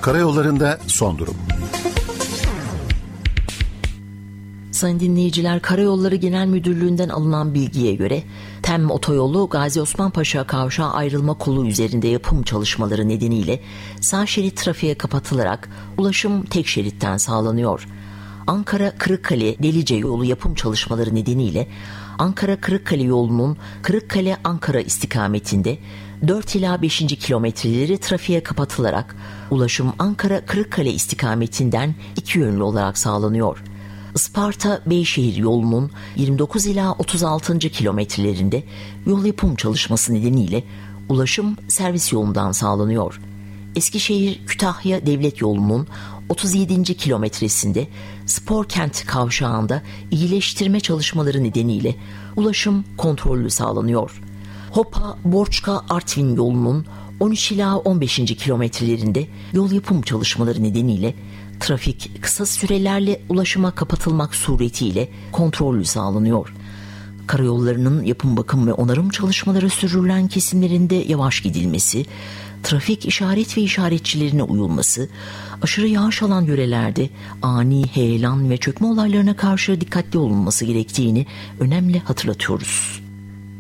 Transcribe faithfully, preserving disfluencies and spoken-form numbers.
Karayollarında son durum. Sayın dinleyiciler, Karayolları Genel Müdürlüğü'nden alınan bilgiye göre TEM otoyolu Gazi Osman Paşa Kavşağı ayrılma kolu üzerinde yapım çalışmaları nedeniyle sağ şerit trafiğe kapatılarak ulaşım tek şeritten sağlanıyor. Ankara-Kırıkkale Delice yolu yapım çalışmaları nedeniyle Ankara-Kırıkkale yolunun Kırıkkale-Ankara istikametinde dört ila beşinci kilometreleri trafiğe kapatılarak ulaşım Ankara-Kırıkkale istikametinden iki yönlü olarak sağlanıyor. Isparta-Beyşehir yolunun yirmi dokuz ila otuz altıncı kilometrelerinde yol yapım çalışması nedeniyle ulaşım servis yolundan sağlanıyor. Eskişehir-Kütahya Devlet yolunun otuz yedinci kilometresinde Sporkent kavşağında iyileştirme çalışmaları nedeniyle ulaşım kontrollü sağlanıyor. Hopa-Borçka-Artvin yolunun on üç ila on beşinci kilometrelerinde yol yapım çalışmaları nedeniyle trafik kısa sürelerle ulaşıma kapatılmak suretiyle kontrollü sağlanıyor. Karayollarının yapım, bakım ve onarım çalışmaları sürdürülen kesimlerinde yavaş gidilmesi, trafik işaret ve işaretçilerine uyulması, aşırı yağış alan yörelerde ani heyelan ve çökme olaylarına karşı dikkatli olunması gerektiğini önemli hatırlatıyoruz.